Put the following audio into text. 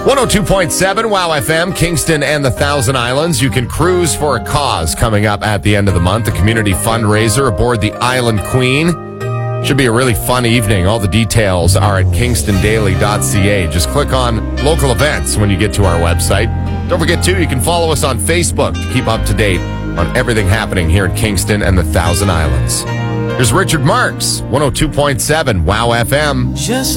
102.7 Wow FM, Kingston and the Thousand Islands. You can cruise for a cause coming up at the end of the month. A community fundraiser aboard the Island Queen. Should be a really fun evening. All the details are at kingstondaily.ca. Just click on local events when you get to our website. Don't forget, too, you can follow us on Facebook to keep up to date on everything happening here in Kingston and the Thousand Islands. Here's Richard Marks, 102.7 Wow FM.